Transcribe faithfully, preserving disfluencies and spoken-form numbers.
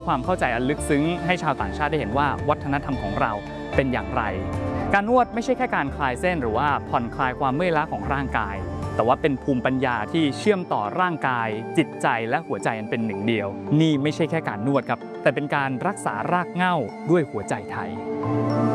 ความเข้าใจอันลึกซึ้งให้ชาวต่างชาติได้เห็นว่าวัฒนธรรมของเราเป็นอย่างไรการนวดไม่ใช่แค่การคลายเส้นหรือว่าผ่อนคลายความเมื่อยล้าของร่างกายแต่ว่าเป็นภูมิปัญญาที่เชื่อมต่อร่างกายจิตใจและหัวใจอันเป็นหนึ่งเดียวนี่ไม่ใช่แค่การนวดครับแต่เป็นการรักษารากเหง้าด้วยหัวใจไทย